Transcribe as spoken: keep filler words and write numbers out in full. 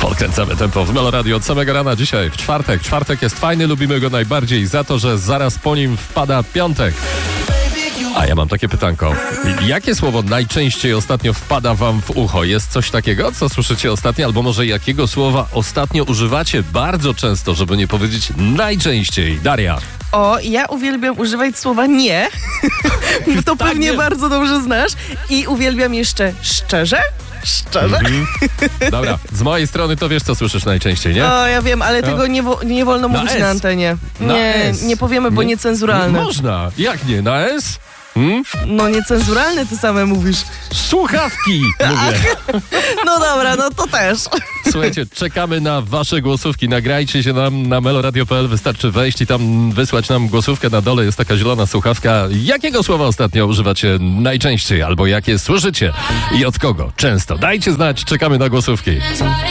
Podkręcamy tempo w Melo Radio od samego rana dzisiaj, w czwartek. Czwartek jest fajny, lubimy go najbardziej za to, że zaraz po nim wpada piątek. A ja mam takie pytanko. Jakie słowo najczęściej ostatnio wpada wam w ucho? Jest coś takiego, co słyszycie ostatnio? Albo może jakiego słowa ostatnio używacie bardzo często, żeby nie powiedzieć najczęściej? Daria. O, ja uwielbiam używać słowa nie, bo to Tak, pewnie nie. bardzo dobrze znasz. I uwielbiam jeszcze szczerze. Szczerze? Mhm. Dobra, z mojej strony to wiesz, co słyszysz najczęściej, nie? O, ja wiem, ale No. tego nie, wo- nie wolno Na mówić S. na antenie. Na Nie, S. nie powiemy, bo Nie? niecenzuralne. Można. Jak nie? Na S? Hmm? No niecenzuralne ty same mówisz. Słuchawki, mówię. No dobra, no to też. Słuchajcie, czekamy na wasze głosówki. Nagrajcie się nam na meloradio kropka p l. Wystarczy wejść i tam wysłać nam głosówkę. Na dole jest taka zielona słuchawka. Jakiego słowa ostatnio używacie najczęściej? Albo jakie słyszycie? I od kogo? Często. Dajcie znać, czekamy na głosówki.